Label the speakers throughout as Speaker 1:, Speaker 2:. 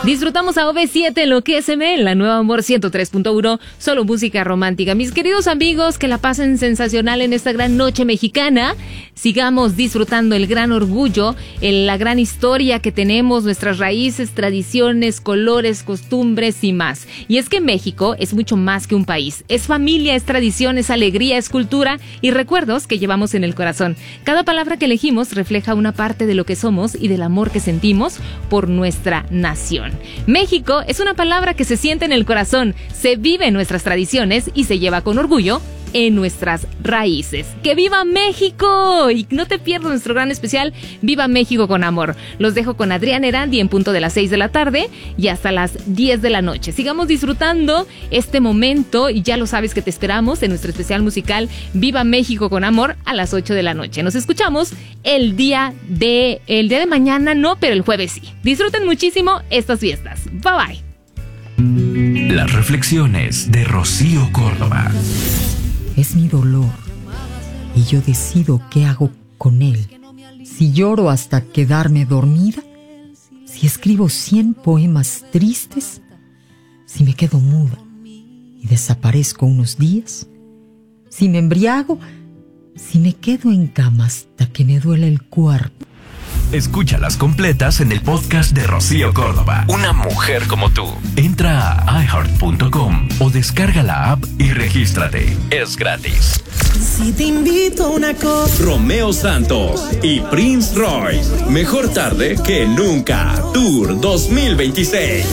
Speaker 1: Disfrutamos a OV7 en lo que es en la Nueva Amor 103.1, solo música romántica. Mis queridos amigos, que la pasen sensacional en esta gran noche mexicana. Sigamos disfrutando el gran orgullo, la gran historia que tenemos, nuestras raíces, tradiciones, colores, costumbres y más. Y es que México es mucho más que un país. Es familia, es tradición, es alegría, es cultura y recuerdos que llevamos en el corazón. Cada palabra que elegimos refleja una parte de lo que somos y del amor que sentimos por nuestra nación. México es una palabra que se siente en el corazón, se vive en nuestras tradiciones y se lleva con orgullo en nuestras raíces. ¡Que viva México! Y no te pierdas nuestro gran especial Viva México con Amor. Los dejo con Adrián Erandi en punto de las 6 de la tarde y hasta las 10 de la noche. Sigamos disfrutando este momento y ya lo sabes que te esperamos en nuestro especial musical Viva México con Amor a las 8 de la noche. Nos escuchamos el día de mañana, no, pero el jueves sí. Disfruten muchísimo estas fiestas. Bye bye.
Speaker 2: Las reflexiones de Rocío Córdoba.
Speaker 3: Es mi dolor y yo decido qué hago con él. Si lloro hasta quedarme dormida, si escribo 100 poemas tristes, si me quedo muda y desaparezco unos días, si me embriago, si me quedo en cama hasta que me duele el cuerpo.
Speaker 2: Escúchalas completas en el podcast de Rocío Córdoba. Una mujer como tú. Entra a iHeart.com o descarga la app y regístrate. Es gratis.
Speaker 4: Si te invito a una cosa.
Speaker 5: Romeo Santos y Prince Royce. Mejor tarde que nunca. Tour 2026.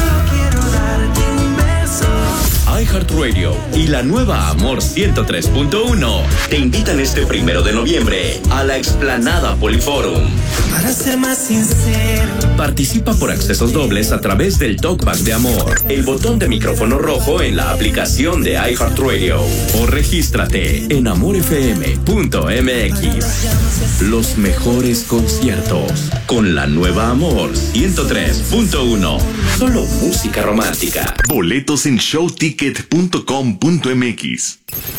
Speaker 5: iHeartRadio y la nueva Amor 103.1 te invitan este 1 de noviembre a la explanada Poliforum.
Speaker 4: Para ser más sincero,
Speaker 5: Participa por accesos dobles a través del Talkback de Amor, el botón de micrófono rojo en la aplicación de iHeartRadio o regístrate en amorfm.mx. Los mejores conciertos con la nueva Amor 103.1. Solo música romántica.
Speaker 6: Boletos en showticket.com.mx.